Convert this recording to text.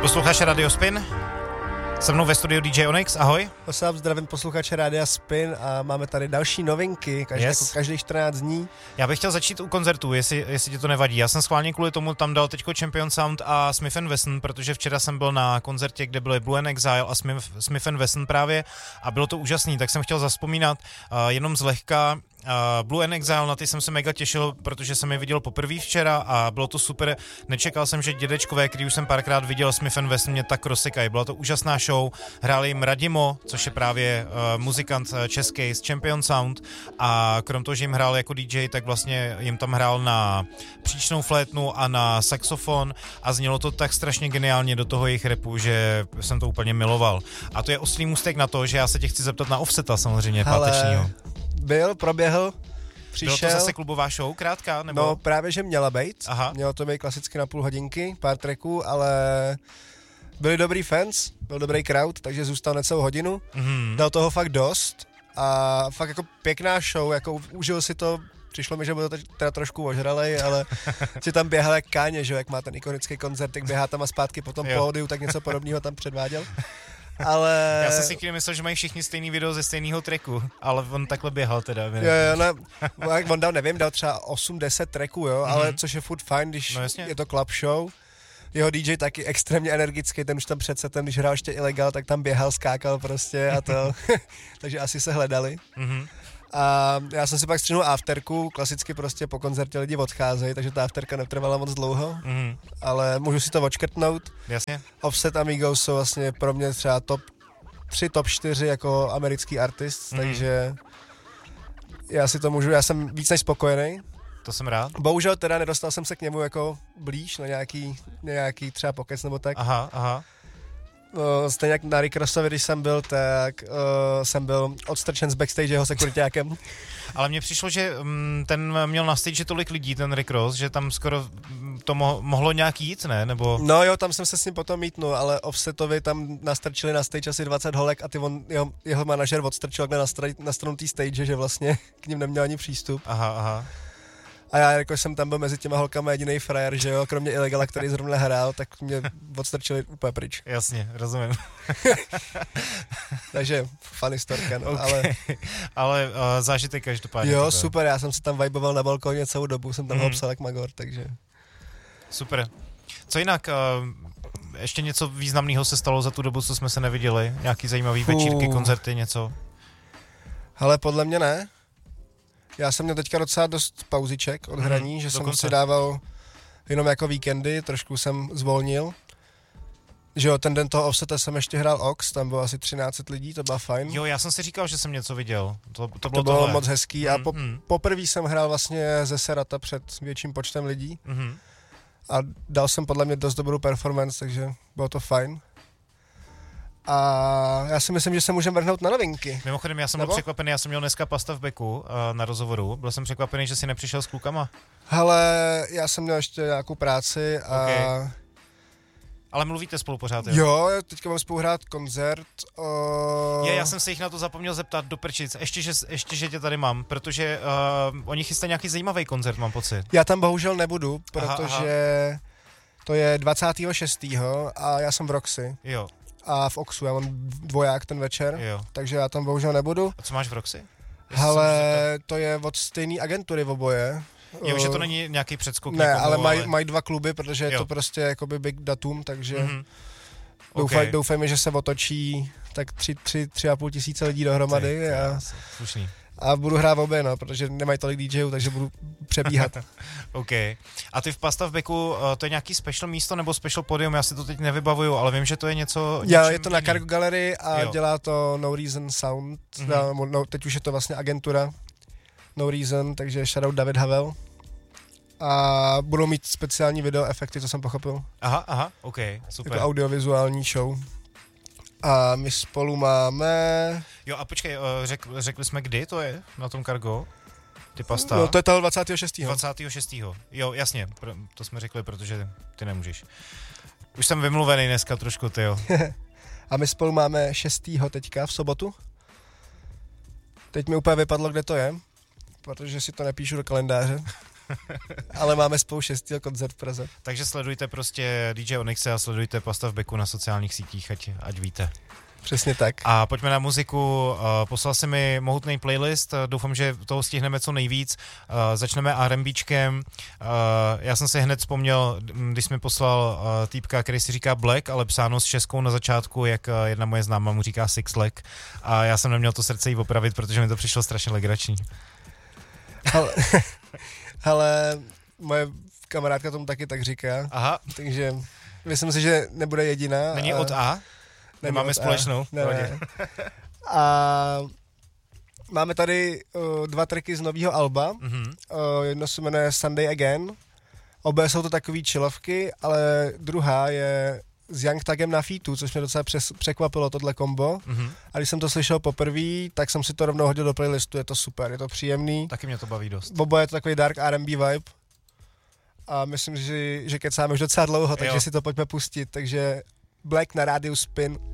Posloucháš Radio Spin? Se mnou ve studiu DJ Onyx, ahoj. Zdravím posluchače Rádia Spin a máme tady další novinky, každých 14 dní. Já bych chtěl začít u koncertů, jestli ti to nevadí. Já jsem schválně kvůli tomu tam dal teďko Champion Sound a Smith & Wesson, protože včera jsem byl na koncertě, kde byly Blue & Exile a Smith & Wesson právě a bylo to úžasný, tak jsem chtěl zavzpomínat jenom zlehka. Blue & Exile, na ty jsem se mega těšil, protože jsem je viděl poprvé včera a bylo to super. Nečekal jsem, že dědečkové, který už jsem párkrát viděl, Smith & Wesson, mě tak rozsekají. Byla to úžasná show, hráli jim Radimo, což je právě muzikant český z Champion Sound, a krom toho, že jim hrál jako DJ, tak vlastně jim tam hrál na příčnou flétnu a na saxofon a znělo to tak strašně geniálně do toho jejich rapu, že jsem to úplně miloval. A to je oslý můstek na to, že já se tě chci zeptat na Offseta samozřejmě pátečního. Proběhl, přišel. Bylo to zase klubová show, krátká? Nebo? No právě, že měla být. Aha. Mělo to být klasicky na půl hodinky, pár tracků, ale byli dobrý fans, byl dobrý crowd, takže zůstal necelou hodinu. Mm-hmm. Dal toho fakt dost a fakt jako pěkná show, jako užil si to. Přišlo mi, že byl to teda trošku ožralej, ale si tam běhal jak Káně, že jak má ten ikonický koncert, tak běhá tam a zpátky po tom pódiu, tak něco podobného tam předváděl. Ale... Já jsem si chvíli myslel, že mají všichni stejný video ze stejného tracku, ale on takhle běhal teda. On dal třeba 8-10 tracků, jo, ale což je furt fajn, když je to club show. Jeho DJ taky extrémně energický, ten už tam před setem, když hrál ještě Illegal, tak tam běhal, skákal prostě a to, takže asi se hledali. Mm-hmm. A já jsem si pak střihnul afterku, klasicky prostě po koncertě lidi odcházejí, takže ta afterka netrvala moc dlouho, ale můžu si to odškrtnout. Jasně. Offset a Migos jsou vlastně pro mě třeba top 3, top 4 jako americký artist, takže já jsem víc než spokojený. To jsem rád. Bohužel teda nedostal jsem se k němu jako blíž na nějaký třeba pokec nebo tak. Aha. Stejně jak na Rick Rossovi, když jsem byl, tak jsem byl odstrčen z backstage jeho sekuritákem. Ale mně přišlo, že ten měl na stage tolik lidí, ten Rick Ross, že tam skoro to mohlo nějak jít, ne? Nebo... No jo, tam jsem se s ním potom mítnul, ale Offsetovi tam nastrčili na stage asi 20 holek a jeho manažer odstrčil na stranu té stage, že vlastně k ním neměl ani přístup. Aha. A já, jako jsem tam byl mezi těma holkama jedinej frajer, že jo, kromě Illegala, který zrovna hrál, tak mě odstrčili úplně pryč. Jasně, rozumím. Takže funny storka, no, okay. Ale zážitek každopádně. Jo, super, já jsem se tam viboval na balkóně celou dobu, jsem tam hopsal jak magor, takže... Super. Co jinak, ještě něco významného se stalo za tu dobu, co jsme se neviděli? Nějaký zajímavý večírky, koncerty, něco? Hele, podle mě ne. Já jsem měl teďka docela dost pauziček od hraní, že jsem si dával jenom jako víkendy, trošku jsem zvolnil. Že jo, ten den toho Offseta jsem ještě hrál Ox, tam bylo asi 13 lidí, to bylo fajn. Jo, já jsem si říkal, že jsem něco viděl. To bylo moc hezký a poprvé jsem hrál vlastně ze Serata před větším počtem lidí a dal jsem podle mě dost dobrou performance, takže bylo to fajn. A já si myslím, že se můžeme vrhnout na novinky. Mimochodem, já jsem byl překvapený, já jsem měl dneska Pasta v beku na rozhovoru. Byl jsem překvapený, že jsi nepřišel s klukama. Hele, já jsem měl ještě nějakou práci a... Okay. Ale mluvíte spolu pořád, jo? Jo, teďka mám spolu hrát koncert. Já jsem se jich na to zapomněl zeptat do prčic. Ještě, že tě tady mám, protože oni chystají nějaký zajímavý koncert, mám pocit. Já tam bohužel nebudu, protože to je 26. a já jsem v Roxy. Jo. A v Oxu, já mám dvoják ten večer, takže já tam bohužel nebudu. A co máš v Roxy? Hele, to je od stejné agentury v oboje. Jo, že to není nějaký předskok. Ne, ale mají dva kluby, protože je to prostě jakoby big datum, takže doufejme, že se otočí tak 3,5 tisíce lidí dohromady. A budu hrát v obě, no, protože nemají tolik DJů, takže budu přebíhat. OK. A ty v Pasta v beku, to je nějaký special místo nebo special podium? Já si to teď nevybavuju, ale vím, že to je něco... Jo, je to na Cargo Gallery a dělá to No Reason Sound. Teď už je to vlastně agentura No Reason, takže shoutout David Havel. A budou mít speciální video efekty, co jsem pochopil. Aha, OK, super. Jako audiovizuální show. A my spolu máme... Jo, a počkej, řekli jsme, kdy to je na tom Cargo? Ty Pasta? No, to je toho 26. 26. Jo, jasně, to jsme řekli, protože ty nemůžeš. Už jsem vymluvený dneska trošku, tyjo. A my spolu máme 6. teďka, v sobotu. Teď mi úplně vypadlo, kde to je, protože si to nepíšu do kalendáře. Ale máme spolu 6. koncert v Praze. Takže sledujte prostě DJ Onyxe a sledujte Postav Beku na sociálních sítích, ať víte. Přesně tak. A pojďme na muziku. Poslal si mi mohutný playlist, doufám, že toho stihneme co nejvíc. Začneme R&Bčkem. Já jsem si hned vzpomněl, když jsi mi poslal týpka, který si říká Black, ale psáno s českou na začátku, jak jedna moje známá mu říká Six Leg. A já jsem neměl to srdce jí opravit, protože mi to přišlo strašně legrační. Ale moje kamarádka tomu taky tak říká. Aha. Takže myslím si, že nebude jediná. Není od A? Nemáme společnou? Ne. A máme tady 2 tracky z nového alba. Jedno se jmenuje Sunday Again. Obě jsou to takový chillovky, ale druhá je s Young Thugem na featu, což mě docela překvapilo, tohle kombo. A když jsem to slyšel poprvé, tak jsem si to rovnou hodil do playlistu, je to super, je to příjemný. Taky mě to baví dost. Bobo je to takový dark R&B vibe. A myslím, že kecáme už docela dlouho, takže si to pojďme pustit. Takže Black na rádiu Spin.